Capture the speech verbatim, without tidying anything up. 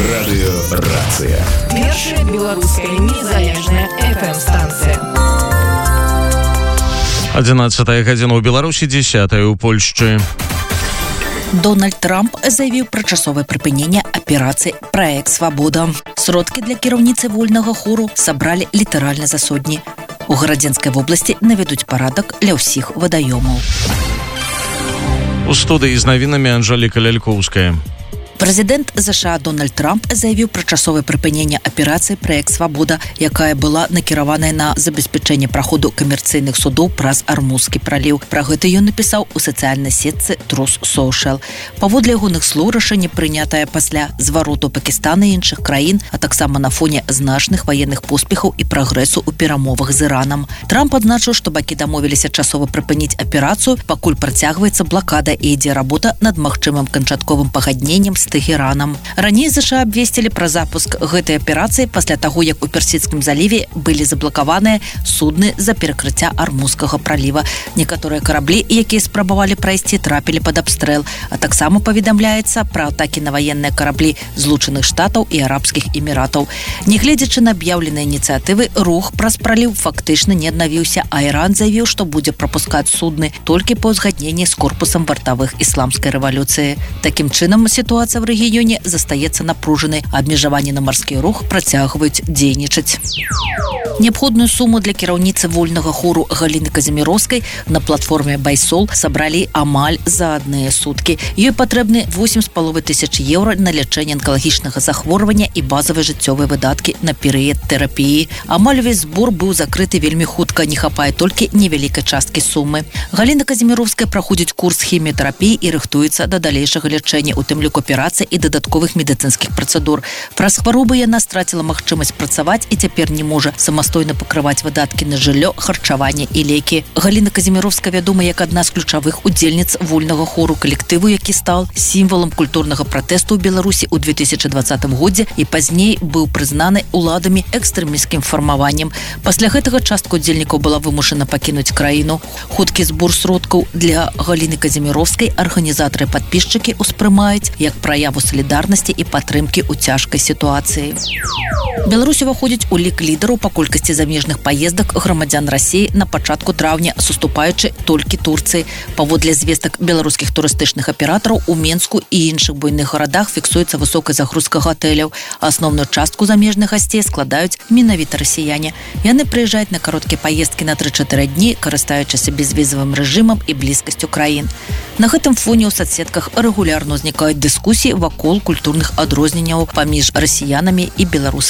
Радыёрацыя. Першая беларуская незалежная эф эм-станцыя. одиннадцатая гадзіна ў Беларусі, десятая ў Польшчы. Дональд Трамп заявіў пра часовае прыпыненне аперацыі «Праект Свабода». Сродкі для кіраўніцы вольнага хору сабралі літаральна за сотні. У Гарадзенскай вобласці наведуць парадак для ўсіх вадаёмаў. У студыі з навінамі Анжэліка Лялькоўская. Прэзідэнт ЗША Дональд Трамп заявіў пра часовае прыпыненне аперацыі «Праект Свабода», якая была накіраваная на забеспячэнне праходу камерцыйных судоў праз Армузскі праліў. Пра гэта ён напісаў у сацыяльнай сетцы Truth Social. Паводле ягоных слоў, рашэнне прынятае пасля звароту Пакістана і іншых краін, а таксама на фоне значных ваенных поспехаў і прагрэсу ў перамовах з Іранам. Трамп адзначыў, што бакі дамовіліся часова прыпыніць аперацыю, пакуль працягваецца блакада і ідзе работа над магчымым канчатковым пагадненнем з Тэхеранам. Раней ЗША абвесцілі пра запуск гэтай аперацыі пасля таго, як у Персідскім заліве былі заблакаваныя судны за перакрыцця Армузскага праліва. Некаторыя караблі, якія спрабавалі прайсці, трапілі пад абстрэл, а таксама паведамляецца пра атакі на ваенныя караблі Злучаных Штатаў і Арабскіх Эміратаў. Нягледзячы на аб'яўленыя ініцыятывы, рух праз праліў фактычна не аднавіўся, а Іран заявіў, што будзе прапускаць судны толькі па ўзгадненні з корпусам вартавых ісламскай рэвалюцыі. Такім чынам, сітуацыя в рэгіёне застаецца напружанай, а абмежаванні на марскі рух працягваюць дзейнічаць. Неабходную суму для кіраўніцы вольнага хору Галіны Казіміроўскай на платформе «Байсол» сабралі амаль за адныя суткі. Ёй патрэбны восемь з паловай тысяч еўра на лячэнне анкалагічнага захворвання і базавыя жыццёвыя выдаткі на перыяд тэрапіі. Амаль увесь збор быў закрыты вельмі хутка, не хапае толькі невялікай часткі сумы. Галіна Казіміроўская праходзіць курс хіміятэрапіі і рыхтуецца да далейшага лячэння, у тым ліку аперацый і дадатковых медыцынскіх працэдур. Праз хваробу яна страціла магчымасць працаваць і цяпер не можа самастойна пакрываць выдаткі на жыллё, харчаванне і лекі. Галіна Казіміроўская вядома як адна з ключавых удзельніц вольнага хору, калектыву, які стаў сімвалам культурнага пратэсту ў Беларусі ў две тысячы дваццатым годзе і пазней быў прызнаны уладамі экстрэмісцкім фармаваннем. Пасля гэтага частка удзельнікаў была вымушана пакінуць краіну. Хуткі збор сродкаў для Галіны Казіміроўскай арганізатары і падпісчыкі ўспрымаюць як праяву салідарнасці і падтрымкі ў цяжкай сітуацыі. Беларусь уваходзіць у лік лідараў па колькасці замежных паездак грамадзян Расіі на пачатку траўня, суступаючы толькі Турцыі. Паводле звестак беларускіх турыстычных аператараў, у Менску і іншых буйных гарадах фіксуецца высокая загрузка гатэляў. Асноўную частку замежных гасцей складаюць менавіта расіяне. Яны прыязджаюць на кароткія паездкі на тры-чатыры дні, карыстаючыся безвізавым рэжымам і блізкасцю краін. На гэтым фоне ў соцсетках рэгулярна ўзнікаюць дыскусіі вакол культурных адрозненняў паміж расіянамі і беларусамі.